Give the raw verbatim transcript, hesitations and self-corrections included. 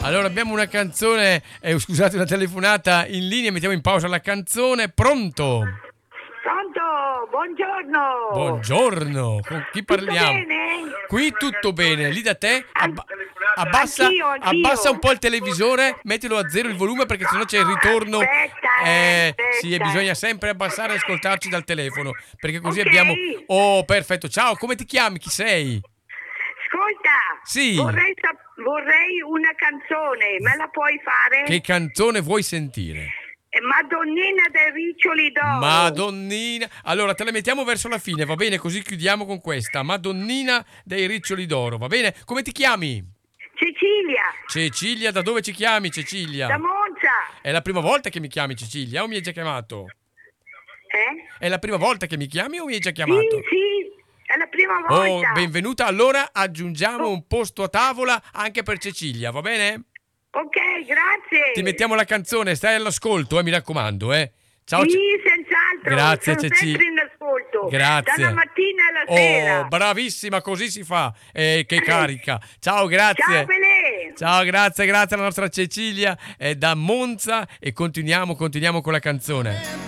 Allora abbiamo una canzone, eh, scusate, una telefonata in linea, mettiamo in pausa la canzone. Pronto? Pronto, buongiorno. Buongiorno, con chi Tutto parliamo? bene? Qui tutto bene, lì da te? An- Abba- abbassa, Anch'io, anch'io. abbassa un po' il televisore, mettilo a zero il volume perché sennò c'è il ritorno. Aspetta, eh, Eh, aspetta. sì, e bisogna sempre abbassare e ascoltarci dal telefono, perché così Ok. abbiamo... Oh, perfetto, ciao, come ti chiami? Chi sei? Ascolta, Sì. vorrei, sap- vorrei una canzone, me la puoi fare? Che canzone vuoi sentire? Eh, Madonnina dei Riccioli d'Oro. Madonnina. Allora te la mettiamo verso la fine, va bene? Così chiudiamo con questa. Madonnina dei Riccioli d'Oro, va bene? Come ti chiami? Cecilia, Cecilia, da dove ci chiami Cecilia? da Monza. È la prima volta che mi chiami Cecilia o mi hai già chiamato? Eh? È la prima volta che mi chiami o mi hai già Sì, chiamato? sì, è la prima Oh, volta. benvenuta. Allora aggiungiamo un posto a tavola anche per Cecilia, va bene? Ok, grazie. Ti mettiamo la canzone, stai all'ascolto, eh, mi raccomando, eh. Ciao. Sì, Ce- senz'altro. Grazie, Sono Ceci. sempre in ascolto. Grazie. Dalla mattina alla sera. Oh, bravissima, così si fa. Eh, che carica. Ciao, grazie. Ciao Pelé. Ciao, grazie, grazie alla nostra Cecilia, è da Monza e continuiamo, continuiamo con la canzone.